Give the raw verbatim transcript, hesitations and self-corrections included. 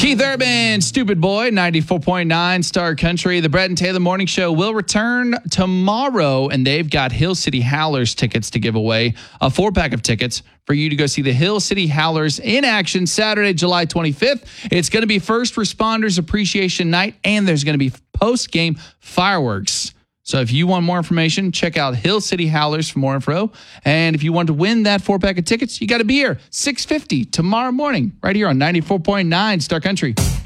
Keith Urban, Stupid Boy, ninety-four point nine Star Country. The Brett and Taylor Morning Show will return tomorrow, and they've got Hill City Howlers tickets to give away. A four-pack of tickets for you to go see the Hill City Howlers in action Saturday, July twenty-fifth. It's going to be First Responders Appreciation Night, and there's going to be post-game fireworks. So if you want more information, check out Hill City Howlers for more info. And if you want to win that four-pack of tickets, you got to be here six fifty tomorrow morning right here on ninety-four point nine Star Country.